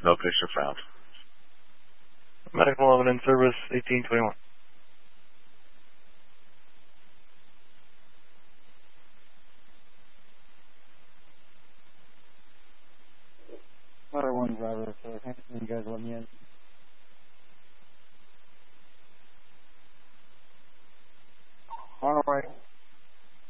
No picture found. Medical 11 in service, 1821. Water 1 driver, so can you guys let me in?